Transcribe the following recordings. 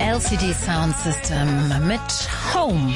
LCD Sound System mit Home.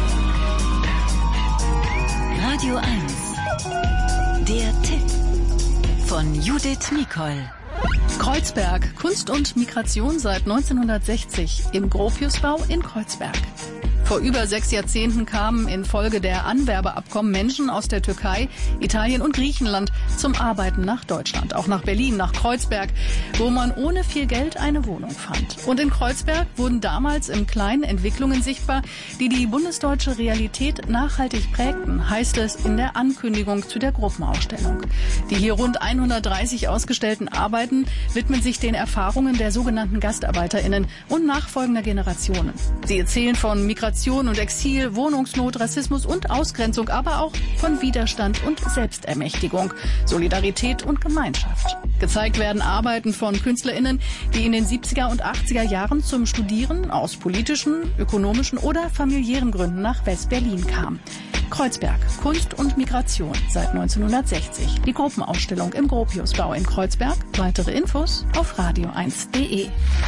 Radio 1. Der Tipp von Judith Nicol. Kreuzberg. Kunst und Migration seit 1960 im Gropiusbau in Kreuzberg. Vor über 6 Jahrzehnten kamen infolge der Anwerbeabkommen Menschen aus der Türkei, Italien und Griechenland zum Arbeiten nach Deutschland. Auch nach Berlin, nach Kreuzberg, wo man ohne viel Geld eine Wohnung fand. Und in Kreuzberg wurden damals im Kleinen Entwicklungen sichtbar, die die bundesdeutsche Realität nachhaltig prägten, heißt es in der Ankündigung zu der Gruppenausstellung. Die hier rund 130 ausgestellten Arbeiten widmen sich den Erfahrungen der sogenannten GastarbeiterInnen und nachfolgender Generationen. Sie erzählen von Migration und Exil, Wohnungsnot, Rassismus und Ausgrenzung, aber auch von Widerstand und Selbstermächtigung, Solidarität und Gemeinschaft. Gezeigt werden Arbeiten von KünstlerInnen, die in den 70er und 80er Jahren zum Studieren aus politischen, ökonomischen oder familiären Gründen nach West-Berlin kamen. Kreuzberg, Kunst und Migration seit 1960. Die Gruppenausstellung im Gropiusbau in Kreuzberg. Weitere Infos auf radio1.de.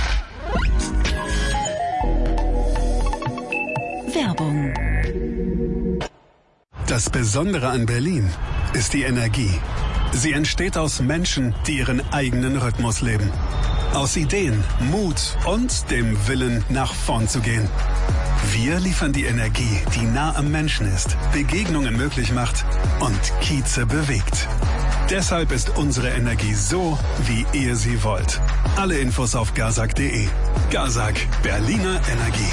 Werbung. Das Besondere an Berlin ist die Energie. Sie entsteht aus Menschen, die ihren eigenen Rhythmus leben. Aus Ideen, Mut und dem Willen, nach vorn zu gehen. Wir liefern die Energie, die nah am Menschen ist, Begegnungen möglich macht und Kieze bewegt. Deshalb ist unsere Energie so, wie ihr sie wollt. Alle Infos auf gazak.de. Gazak, Berliner Energie.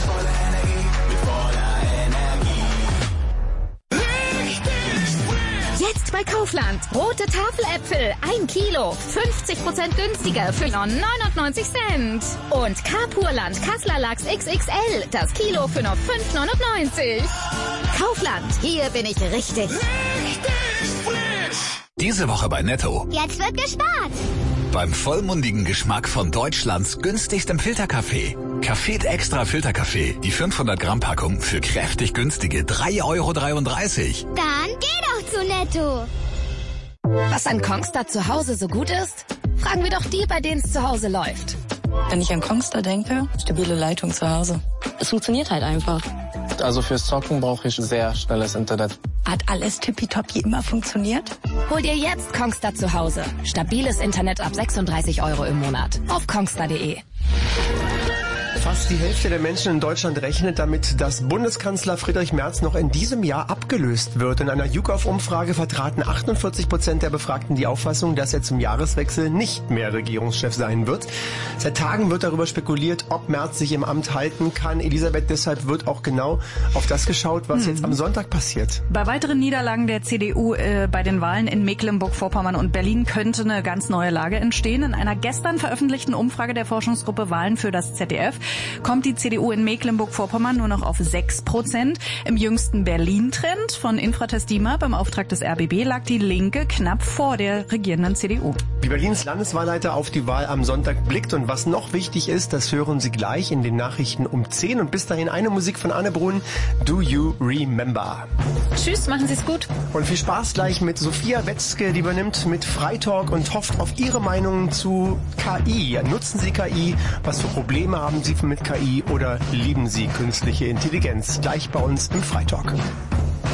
Jetzt bei Kaufland. Rote Tafeläpfel. 1 Kilo. 50% günstiger für 99 Cent. Und Kapurland Kasseler Lachs XXL. Das Kilo für nur 5,99. Kaufland. Hier bin ich richtig. Diese Woche bei Netto. Jetzt wird gespart. Beim vollmundigen Geschmack von Deutschlands günstigstem Filterkaffee. Café Extra Filterkaffee. Die 500 Gramm Packung für kräftig günstige 3,33 Euro. Dann geh doch zu Netto. Was an Kongstar zu Hause so gut ist? Fragen wir doch die, bei denen es zu Hause läuft. Wenn ich an Kongstar denke, stabile Leitung zu Hause. Es funktioniert halt einfach. Also fürs Zocken brauche ich sehr schnelles Internet. Hat alles tippitoppi immer funktioniert? Hol dir jetzt Kongstar zu Hause. Stabiles Internet ab 36 Euro im Monat. Auf kongstar.de. Fast die Hälfte der Menschen in Deutschland rechnet damit, dass Bundeskanzler Friedrich Merz noch in diesem Jahr abgelöst wird. In einer YouGov-Umfrage vertraten 48% der Befragten die Auffassung, dass er zum Jahreswechsel nicht mehr Regierungschef sein wird. Seit Tagen wird darüber spekuliert, ob Merz sich im Amt halten kann. Elisabeth, deshalb wird auch genau auf das geschaut, was jetzt am Sonntag passiert. Bei weiteren Niederlagen der CDU bei den Wahlen in Mecklenburg-Vorpommern und Berlin könnte eine ganz neue Lage entstehen. In einer gestern veröffentlichten Umfrage der Forschungsgruppe Wahlen für das ZDF kommt die CDU in Mecklenburg-Vorpommern nur noch auf 6%. Im jüngsten Berlin-Trend von Infratest DIMAP im Auftrag des RBB lag die Linke knapp vor der regierenden CDU. Wie Berlins Landeswahlleiter auf die Wahl am Sonntag blickt und was noch wichtig ist, das hören Sie gleich in den Nachrichten um 10. Und bis dahin eine Musik von Anne Brun, Do You Remember? Tschüss, machen Sie es gut. Und viel Spaß gleich mit Sophia Wetzke, die übernimmt mit Freitalk und hofft auf Ihre Meinung zu KI. Nutzen Sie KI? Was für Probleme haben Sie mit KI oder lieben Sie künstliche Intelligenz? Gleich bei uns im Freitalk.